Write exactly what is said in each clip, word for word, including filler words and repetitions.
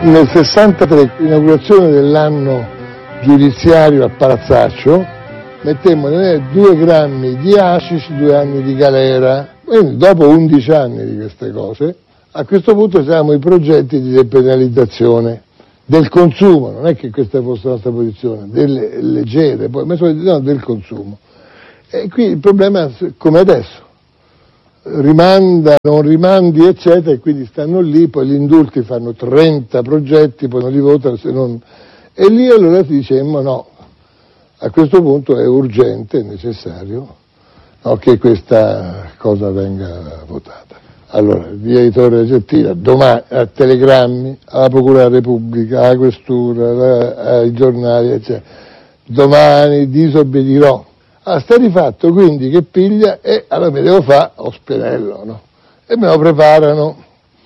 Nel sessantatré, inaugurazione dell'anno giudiziario a Palazzaccio, mettemmo due grammi di hashish, due anni di galera. Quindi dopo undici anni di queste cose, a questo punto siamo i progetti di depenalizzazione del consumo, non è che questa fosse la nostra posizione, delle leggere, poi, ma no, del consumo. E qui il problema è come adesso. Rimanda, non rimandi, eccetera, e quindi stanno lì, poi gli indulti fanno trenta progetti, poi non li votano, se non... e lì allora dicemmo no, a questo punto è urgente, è necessario, no, che questa cosa venga votata. Allora, via di Torre Argentina, domani a telegrammi, alla Procura della Repubblica, alla Questura, alla, ai giornali, eccetera, domani disobbedirò. Ah, sta di fatto quindi che piglia e allora mi devo fare ospedello, no? E me lo preparano.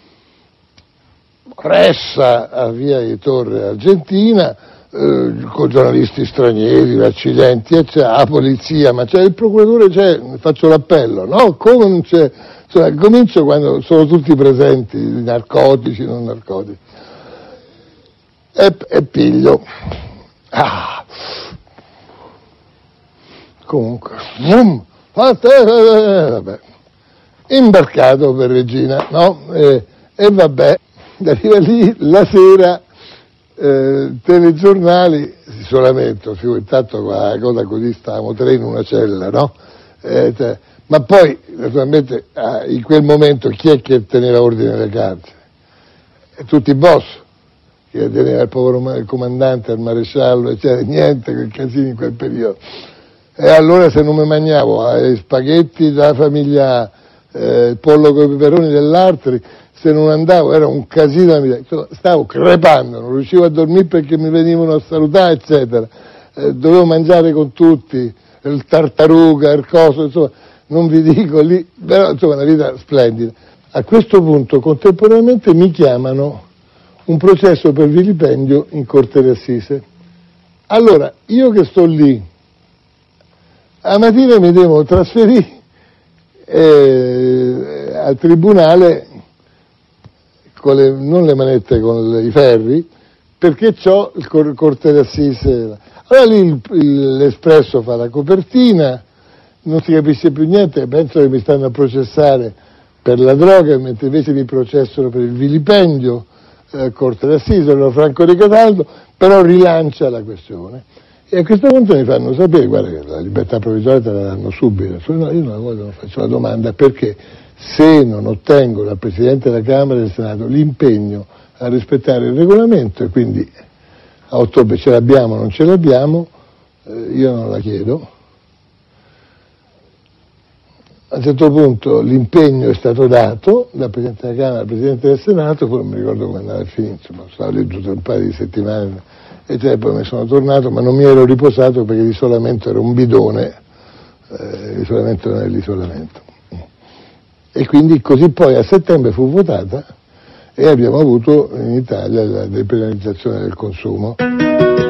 Ressa a via di Torre Argentina, eh, con giornalisti stranieri, accidenti, eccetera, la polizia, ma c'è il procuratore, c'è, faccio l'appello, no? Come non c'è? Cioè, comincio quando sono tutti presenti, narcotici, non narcotici. E, e piglio. Ah. Comunque, um, vabbè, imbarcato per Regina, no? E, e vabbè, arriva lì la sera, eh, telegiornali, isolamento, intanto con la cosa così stavamo tre in una cella, no? Eh, cioè, ma poi, naturalmente, ah, in quel momento chi è che teneva ordine nelle carceri? E tutti i boss, che teneva il povero il comandante, il maresciallo, eccetera, niente, quel casino in quel periodo. E allora se non mi mangiavo eh, spaghetti della famiglia, eh, il pollo con i peperoni dell'Artri, se non andavo era un casino, stavo crepando, non riuscivo a dormire perché mi venivano a salutare, eccetera. Eh, dovevo mangiare con tutti, il tartaruga, il coso, insomma, non vi dico lì, però insomma una vita splendida. A questo punto contemporaneamente mi chiamano un processo per vilipendio in Corte d'Assise. Allora, io che sto lì, a mattina mi devo trasferire eh, al tribunale con le, non le manette, con le, i ferri, perché c'ho il cor, Corte d'Assise. Allora lì il, il, l'Espresso fa la copertina, non si capisce più niente, penso che mi stanno a processare per la droga, mentre invece mi processano per il vilipendio, eh, Corte d'Assise, allora Franco Di Cataldo, però rilancia la questione. E a questo punto mi fanno sapere, guarda che la libertà provvisoria te la danno subito. No, io non la voglio, non faccio la domanda, perché se non ottengo dal Presidente della Camera e del Senato l'impegno a rispettare il regolamento, e quindi a ottobre ce l'abbiamo o non ce l'abbiamo, eh, io non la chiedo. A un certo punto l'impegno è stato dato dal Presidente della Camera al Presidente del Senato, poi non mi ricordo come andava a finire, insomma, stavo lì giù un paio di settimane, e cioè, poi mi sono tornato, ma non mi ero riposato perché l'isolamento era un bidone, eh, l'isolamento non è l'isolamento. E quindi così poi a settembre fu votata e abbiamo avuto in Italia la depenalizzazione del consumo.